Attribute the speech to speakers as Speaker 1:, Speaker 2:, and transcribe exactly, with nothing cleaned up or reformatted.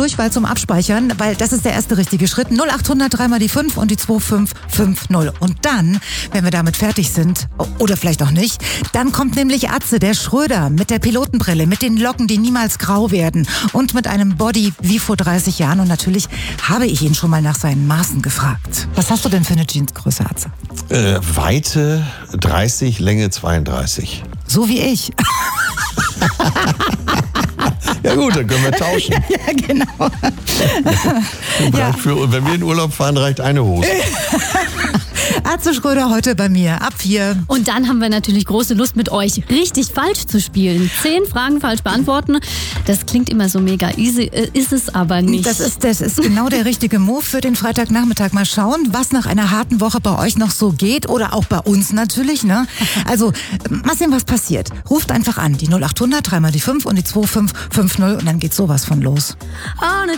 Speaker 1: Durchwahl zum Abspeichern, weil das ist der erste richtige Schritt. null acht hundert drei mal die fünf und die zwei fünf fünf null. Und dann, wenn wir damit fertig sind, oder vielleicht auch nicht, dann kommt nämlich Atze, der Schröder, mit der Pilotenbrille, mit den Locken, die niemals grau werden und mit einem Body wie vor dreißig Jahren. Und natürlich habe ich ihn schon mal nach seinen Maßen gefragt. Was hast du denn für eine Jeansgröße, Atze?
Speaker 2: Äh, Weite dreißig, Länge zweiunddreißig.
Speaker 1: So wie ich.
Speaker 2: Ja gut, dann können wir tauschen.
Speaker 1: Ja, genau.
Speaker 2: Ja. Für, wenn wir in Urlaub fahren, reicht eine Hose.
Speaker 1: Atze Schröder heute bei mir, ab vier.
Speaker 3: Und dann haben wir natürlich große Lust, mit euch richtig falsch zu spielen. Zehn Fragen falsch beantworten. Das klingt immer so mega easy, ist es aber nicht.
Speaker 1: Das ist, das ist genau der richtige Move für den Freitagnachmittag. Mal schauen, was nach einer harten Woche bei euch noch so geht oder auch bei uns natürlich. Ne? Also, mal sehen, was passiert. Ruft einfach an, die null acht hundert drei mal die fünf und die zwei fünf fünf null und dann geht sowas von los.
Speaker 3: Ohne